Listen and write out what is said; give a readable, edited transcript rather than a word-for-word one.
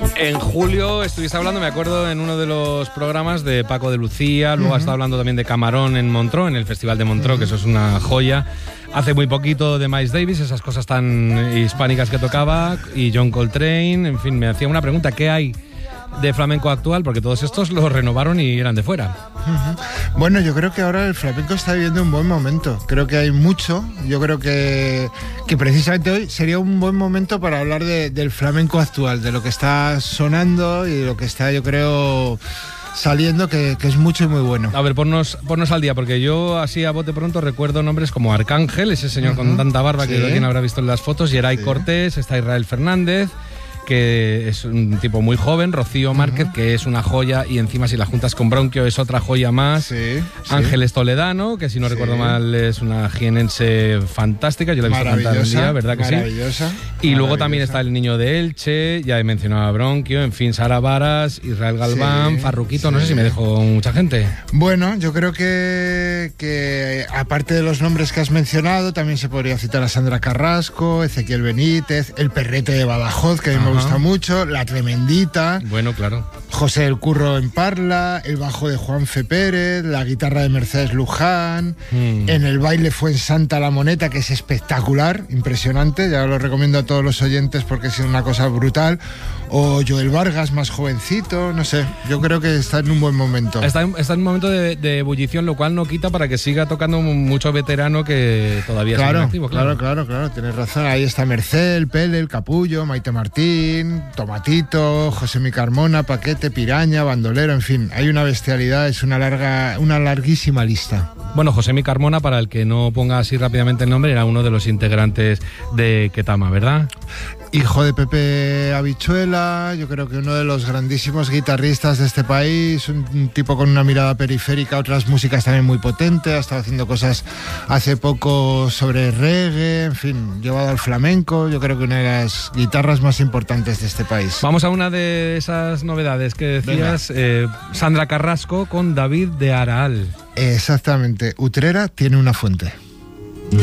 En julio estuviste hablando, me acuerdo, en uno de los programas de Paco de Lucía, luego has estado hablando también de Camarón en Montreux, en el Festival de Montreux, que eso es una joya. Hace muy poquito de Miles Davis, esas cosas tan hispánicas que tocaba, y John Coltrane, en fin, me hacía una pregunta, ¿qué hay de flamenco actual? Porque todos estos los renovaron y eran de fuera. Bueno, yo creo que ahora el flamenco está viviendo un buen momento. Creo que hay mucho. Yo creo que precisamente hoy sería un buen momento para hablar del flamenco actual, de lo que está sonando y de lo que está, yo creo, saliendo, que es mucho y muy bueno. A ver, ponnos al día, porque yo así a bote pronto recuerdo nombres como Arcángel, ese señor con tanta barba que alguien habrá visto en las fotos, Yeray Cortés, está Israel Fernández, que es un tipo muy joven, Rocío Márquez, que es una joya, y encima si la juntas con Bronquio es otra joya más. Ángeles Toledano, que si no recuerdo mal es una jienense fantástica, yo la he visto cantar un día, ¿verdad que sí? Y luego también está el niño de Elche, ya he mencionado a Bronquio, en fin, Sara Varas, Israel Galván, Farruquito, no sé si me dejo mucha gente. Bueno, yo creo que aparte de los nombres que has mencionado, también se podría citar a Sandra Carrasco, Ezequiel Benítez, el Perrete de Badajoz, que a mí me gusta mucho, La Tremendita. Bueno, claro. José del Curro en Parla, el bajo de Juanfe Pérez, la guitarra de Mercedes Luján, en el baile fue en Santa La Moneta, que es espectacular, impresionante, ya lo recomiendo a todos los oyentes porque es una cosa brutal. O Joel Vargas, más jovencito, no sé, yo creo que está en un buen momento. Está en un momento de ebullición, lo cual no quita para que siga tocando mucho veterano que todavía es activo. Claro, tienes razón. Ahí está Merced, el Pele, el Capullo, Maite Martín, Tomatito, José Mi Carmona, Paquete, Piraña, Bandolero, en fin, hay una bestialidad, es una larguísima lista. Bueno, José Mi Carmona, para el que no ponga así rápidamente el nombre, era uno de los integrantes de Ketama, ¿verdad? Hijo de Pepe Habichuela, yo creo que uno de los grandísimos guitarristas de este país, un tipo con una mirada periférica, otras músicas también muy potente, ha estado haciendo cosas hace poco sobre reggae, en fin, llevado al flamenco, yo creo que una de las guitarras más importantes de este país. Vamos a una de esas novedades que decías, Sandra Carrasco con David de Araal. Exactamente, Utrera tiene una fuente.